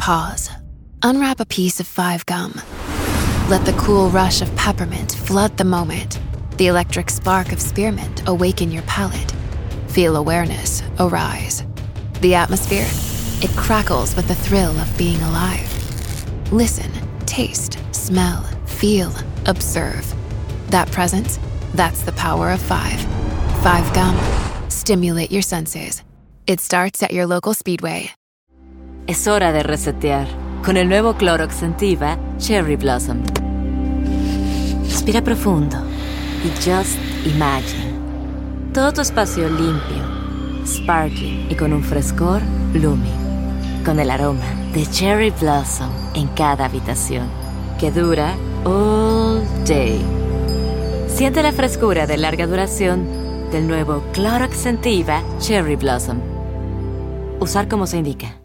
Pause. Unwrap a piece of 5 gum. Let the cool rush of peppermint flood the moment. The electric spark of spearmint awaken your palate. Feel awareness arise. The atmosphere, it crackles with the thrill of being alive. Listen, taste, smell, feel, observe. That presence, that's the power of 5. 5 gum. Stimulate your senses. It starts at your local Speedway. Es hora de resetear con el nuevo Clorox Scentiva Cherry Blossom. Respira profundo y just imagine. Todo tu espacio limpio, sparkling y con un frescor blooming. Con el aroma de Cherry Blossom en cada habitación, que dura all day. Siente la frescura de larga duración del nuevo Clorox Scentiva Cherry Blossom. Usar como se indica.